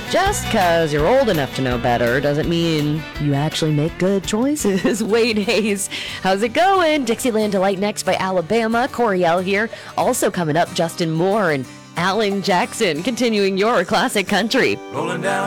Just because you're old enough to know better doesn't mean you actually make good choices. Wade Hayes, how's it going? Dixieland Delight next by Alabama. Coriel here. Also coming up, Justin Moore and Alan Jackson, continuing your classic country. Rolling down